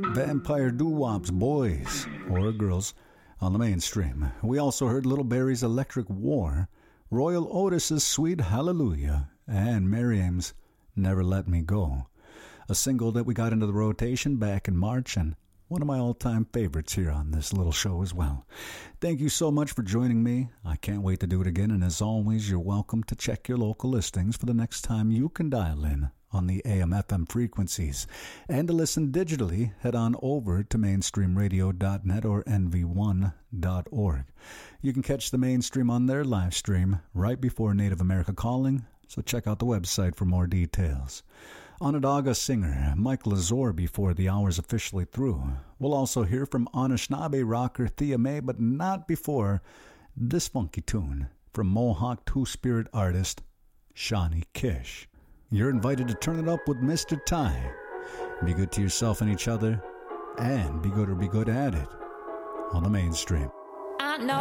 Vampire Doo-Wop's Boys, or Girls, on the mainstream. We also heard Little Barry's Electric War, Royal Otis's Sweet Hallelujah, and Miriam's Never Let Me Go, a single that we got into the rotation back in March, and one of my all-time favorites here on this little show as well. Thank you so much for joining me. I can't wait to do it again, and as always, you're welcome to check your local listings for the next time you can dial in on the AM/FM frequencies. And to listen digitally, head on over to mainstreamradio.net or nv1.org. You can catch the Mainstream on their live stream right before Native America Calling, so check out the website for more details. Onondaga singer Mike Lazor before the hour's officially through. We'll also hear from Anishinaabe rocker Thea Mae, but not before this funky tune from Mohawk Two-Spirit artist Shawnee Kish. You're invited to turn it up with Mr. Ty. Be good to yourself and each other, and be good or be good at it on the Mainstream.